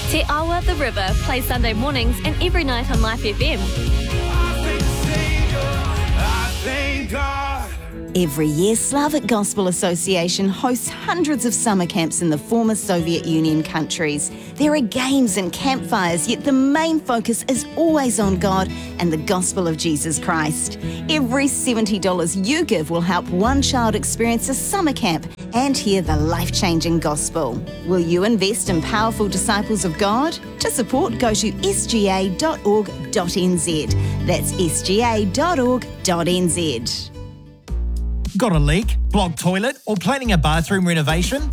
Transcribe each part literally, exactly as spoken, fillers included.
Te Awa the River plays Sunday mornings and every night on Life F M. Every year, Slavic Gospel Association hosts hundreds of summer camps in the former Soviet Union countries. There are games and campfires, yet the main focus is always on God and the gospel of Jesus Christ. Every seventy dollars you give will help one child experience a summer camp and hear the life-changing gospel. Will you invest in powerful disciples of God? To support, go to s g a dot org dot n z. That's s g a dot org dot n z. Got a leak, blocked toilet, or planning a bathroom renovation?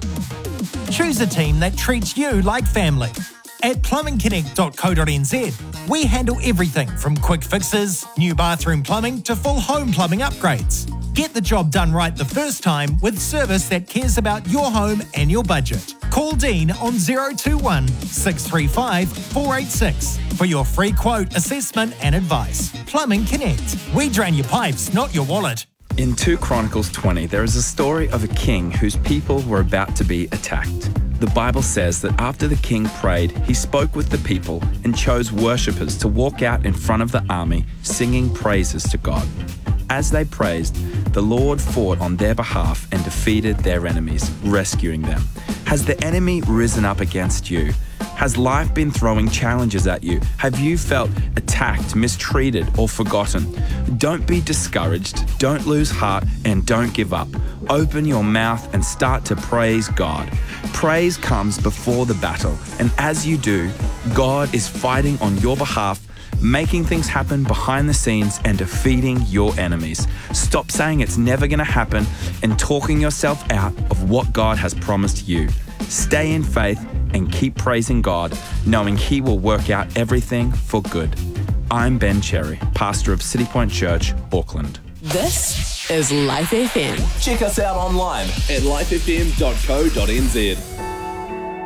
Choose a team that treats you like family. At plumbing connect dot co dot n z, we handle everything from quick fixes, new bathroom plumbing to full home plumbing upgrades. Get the job done right the first time with service that cares about your home and your budget. Call Dean on zero two one, six three five, four eight six for your free quote, assessment and advice. Plumbing Connect. We drain your pipes, not your wallet. In two Chronicles twenty, there is a story of a king whose people were about to be attacked. The Bible says that after the king prayed, he spoke with the people and chose worshippers to walk out in front of the army, singing praises to God. As they praised, the Lord fought on their behalf and defeated their enemies, rescuing them. Has the enemy risen up against you? Has life been throwing challenges at you? Have you felt attacked, mistreated, or forgotten? Don't be discouraged, don't lose heart, and don't give up. Open your mouth and start to praise God. Praise comes before the battle, and as you do, God is fighting on your behalf, making things happen behind the scenes and defeating your enemies. Stop saying it's never going to happen and talking yourself out of what God has promised you. Stay in faith and keep praising God, knowing He will work out everything for good. I'm Ben Cherry, pastor of City Point Church, Auckland. This is Life F M. Check us out online at life f m dot co dot n z.